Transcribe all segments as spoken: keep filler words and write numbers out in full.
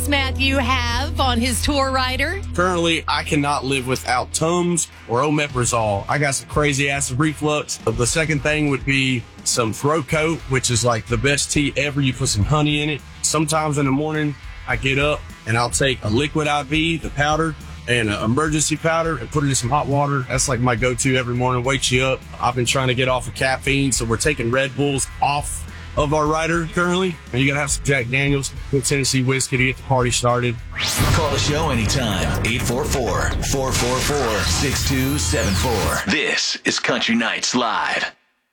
Matthew have on his tour rider? Currently, I cannot live without Tums or omeprazole. I got some crazy acid reflux. The second thing would be some throat coat, which is like the best tea ever. You put some honey in it. Sometimes in the morning, I get up and I'll take a liquid I V, the powder, and an emergency powder and put it in some hot water. That's like my go-to every morning, wakes you up. I've been trying to get off of caffeine, so we're taking Red Bulls off of our rider currently. And you gotta have some Jack Daniels, good Tennessee whiskey to get the party started. Call the show anytime, eight four four, four four four, six two seven four. This is Country Nights Live.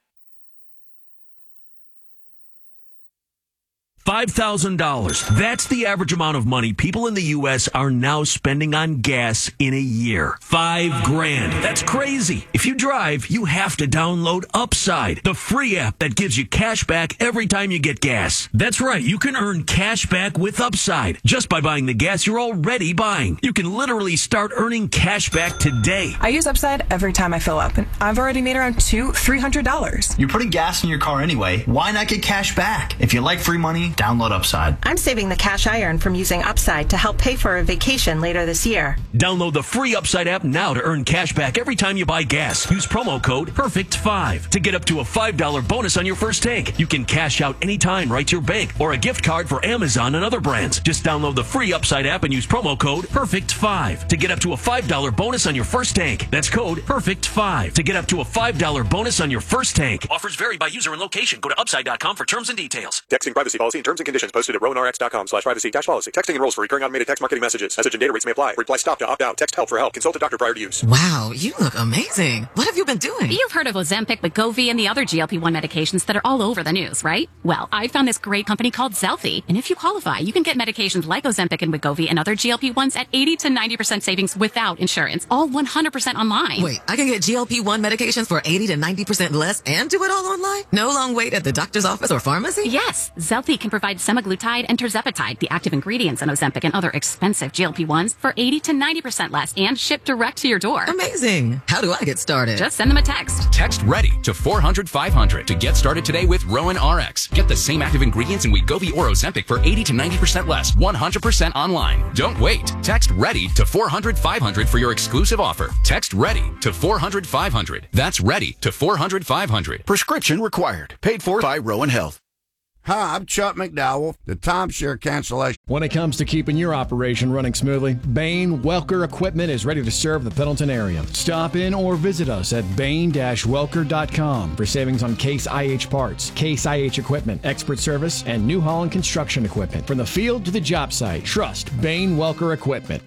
five thousand dollars. That's the average amount of money people in the U S are now spending on gas in a year. Five grand. That's crazy. If you drive, you have to download Upside, the free app that gives you cash back every time you get gas. That's right. You can earn cash back with Upside just by buying the gas you're already buying. You can literally start earning cash back today. I use Upside every time I fill up, and I've already made around two, three hundred dollars. You're putting gas in your car anyway. Why not get cash back? If you like free money, download Upside. I'm saving the cash I earn from using Upside to help pay for a vacation later this year. Download the free Upside app now to earn cash back every time you buy gas. Use promo code perfect five to get up to a five dollar bonus on your first tank. You can cash out anytime right to your bank or a gift card for Amazon and other brands. Just download the free Upside app and use promo code perfect five to get up to a five dollar bonus on your first tank. That's code perfect five to get up to a five dollar bonus on your first tank. Offers vary by user and location. Go to upside dot com for terms and details. Texting privacy policy and terms and conditions posted at rowan r x dot com slash privacy dash policy. Texting enrolls for recurring automated text marketing messages. Message and data rates may apply. Reply stop to opt out. Text help for help. Consult a doctor prior to use. Wow, you look amazing. What have you been doing? You've heard of Ozempic, Wegovy, and the other G L P one medications that are all over the news, right? Well, I found this great company called Zelfie, and if you qualify, you can get medications like Ozempic and Wegovy and other G L P ones at eighty to ninety percent savings without insurance, all one hundred percent online. Wait, I can get G L P one medications for eighty to ninety percent less and do it all online? No long wait at the doctor's office or pharmacy? Yes, Zelfie can provide semaglutide and tirzepatide, the active ingredients in Ozempic and other expensive G L P ones, for eighty to ninety percent less and shipped direct to your door. Amazing. How do I get started? Just send them a text. Text READY to four hundred five hundred to get started today with Rowan R X. Get the same active ingredients in Wegovy or Ozempic for eighty to ninety percent less, one hundred percent online. Don't wait. Text READY to four hundred five hundred for your exclusive offer. Text READY to four hundred five hundred. That's READY to four hundred five hundred. Prescription required. Paid for by Rowan Health. Hi, I'm Chuck McDowell, the timeshare cancellation. When it comes to keeping your operation running smoothly, Bain Welker Equipment is ready to serve the Pendleton area. Stop in or visit us at bain dash welker dot com for savings on Case I H parts, Case I H equipment, expert service, and New Holland construction equipment. From the field to the job site, trust Bain Welker Equipment.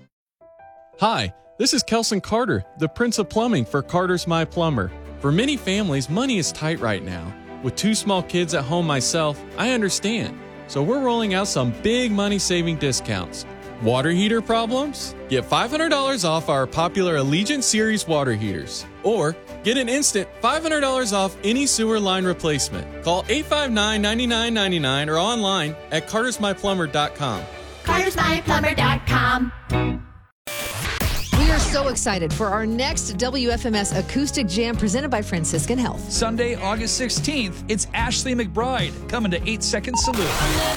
Hi, this is Kelson Carter, the Prince of Plumbing for Carter's My Plumber. For many families, money is tight right now. With two small kids at home myself, I understand. So we're rolling out some big money-saving discounts. Water heater problems? Get five hundred dollars off our popular Allegiant Series water heaters. Or get an instant five hundred dollars off any sewer line replacement. Call eight five nine, nine nine nine nine or online at carters my plumber dot com. carters my plumber dot com. We are so excited for our next W F M S Acoustic Jam presented by Franciscan Health. Sunday, August sixteenth, it's Ashley McBride coming to eight second Salute.